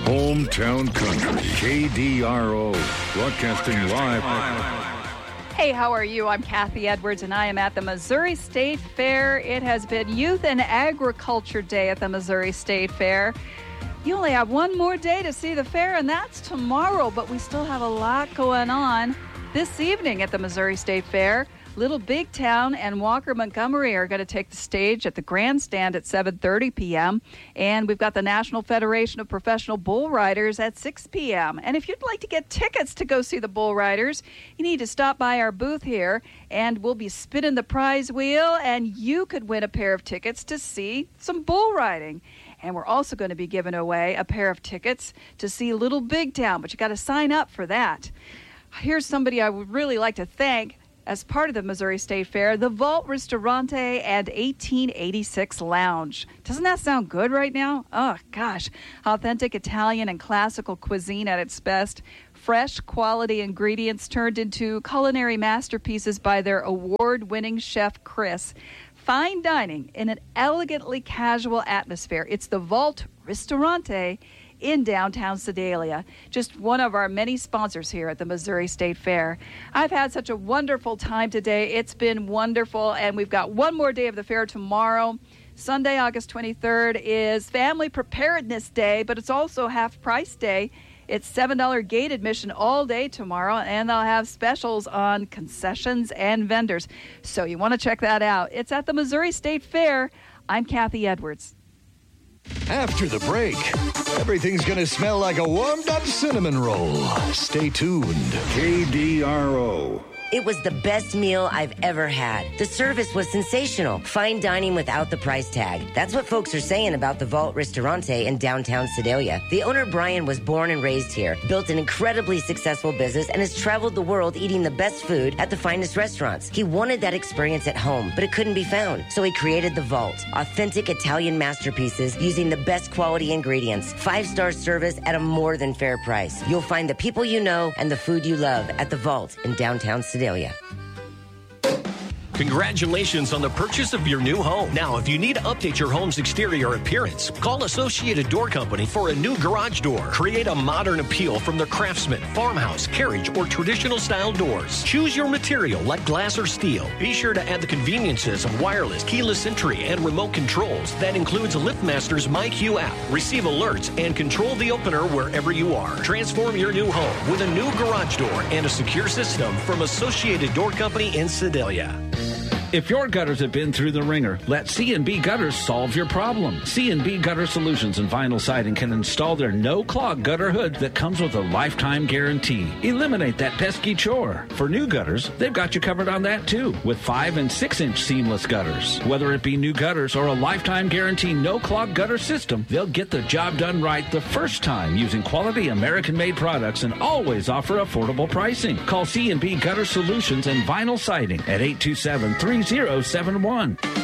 Hometown Country, KDRO, broadcasting live. Hey, how are you? I'm Kathy Edwards, and I am at the Missouri State Fair. It has been Youth and Agriculture Day at the Missouri State Fair. You only have one more day to see the fair, and that's tomorrow, but we still have a lot going on this evening at the Missouri State Fair. Little Big Town and Walker Montgomery are going to take the stage at the grandstand at 7:30 p.m. And we've got the National Federation of Professional Bull Riders at 6 p.m. And if you'd like to get tickets to go see the bull riders, you need to stop by our booth here, and we'll be spinning the prize wheel, and you could win a pair of tickets to see some bull riding. And we're also going to be giving away a pair of tickets to see Little Big Town, but you got to sign up for that. Here's somebody I would really like to thank. As part of the Missouri State Fair, the Vault Ristorante and 1886 Lounge. Doesn't that sound good right now? Oh, gosh. Authentic Italian and classical cuisine at its best. Fresh, quality ingredients turned into culinary masterpieces by their award-winning chef, Chris. Fine dining in an elegantly casual atmosphere. It's the Vault Ristorante in downtown Sedalia, just one of our many sponsors here at the Missouri State Fair. I've had such a wonderful time today. It's been wonderful, and we've got one more day of the fair tomorrow. Sunday, August 23rd is Family Preparedness Day, but it's also Half Price Day. It's $7 gate admission all day tomorrow, and they'll have specials on concessions and vendors. So you want to check that out. It's at the Missouri State Fair. I'm Kathy Edwards. After the break, everything's going to smell like a warmed-up cinnamon roll. Stay tuned. KDRO. It was the best meal I've ever had. The service was sensational. Fine dining without the price tag. That's what folks are saying about the Vault Ristorante in downtown Sedalia. The owner, Brian, was born and raised here, built an incredibly successful business, and has traveled the world eating the best food at the finest restaurants. He wanted that experience at home, but it couldn't be found. So he created the Vault. Authentic Italian masterpieces using the best quality ingredients. 5-star service at a more than fair price. You'll find the people you know and the food you love at the Vault in downtown Sedalia. Congratulations on the purchase of your new home. Now, if you need to update your home's exterior appearance, call Associated Door Company for a new garage door. Create a modern appeal from their Craftsman, farmhouse, carriage, or traditional style doors. Choose your material like glass or steel. Be sure to add the conveniences of wireless, keyless entry, and remote controls. That includes LiftMaster's MyQ app. Receive alerts and control the opener wherever you are. Transform your new home with a new garage door and a secure system from Associated Door Company in Sedalia. If your gutters have been through the ringer, let C&B Gutters solve your problem. C&B Gutter Solutions and Vinyl Siding can install their no-clog gutter hood that comes with a lifetime guarantee. Eliminate that pesky chore. For new gutters, they've got you covered on that too, with 5- and 6-inch seamless gutters. Whether it be new gutters or a lifetime guarantee no-clog gutter system, they'll get the job done right the first time using quality American-made products and always offer affordable pricing. Call C&B Gutter Solutions and Vinyl Siding at 827-3071.